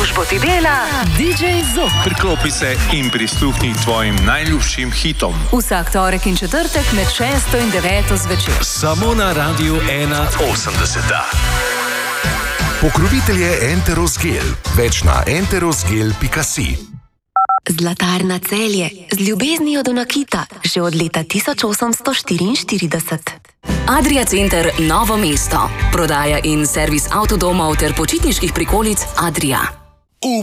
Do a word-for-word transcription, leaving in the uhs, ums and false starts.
družbo ti dela D J Zok. Priklopi se in prisluhni tvojim najljubšim hitom. Vsak torek in četrtek med šesto in deveto zvečer. Samo na Radiu ena osemdeset. Pokrovitelj je Enterosgel. Več na enterosgel pika si. Zlatarna Celje, z ljubeznijo do nakita, že od leta tisoč osemsto štiriinštirideset. Adria Center Novo mesto. Prodaja in servis avtodomov ter počitniških prikolic Adria.